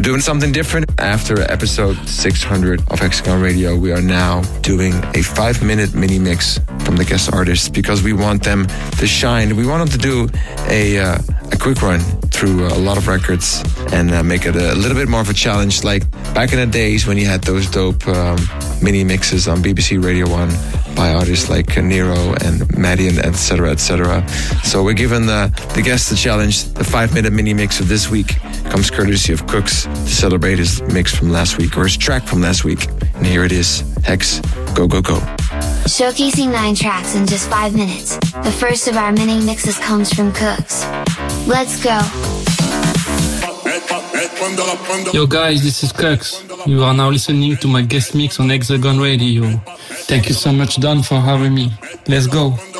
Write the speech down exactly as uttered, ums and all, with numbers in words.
doing something different. After episode six hundred of Hexagon Radio, we are now doing a five-minute mini mix from the guest artists because we want them to shine. We want them to do a uh, a quick run through a lot of records and uh, make it a little bit more of a challenge, like back in the days when you had those dope um, mini mixes on B B C Radio one by artists like Nero and Maddie and et cetera, et cetera. So we're giving the, the guests the challenge. The five-minute mini mix of this week comes courtesy of Cooks to celebrate his mix from last week, or his track from last week. And here it is. Hex, go, go, go. Showcasing nine tracks in just five minutes. The first of our mini mixes comes from Cooks. Let's go. Yo guys, this is Cooks. You are now listening to my guest mix on Hexagon Radio. Thank you so much, Don, for having me. Let's go.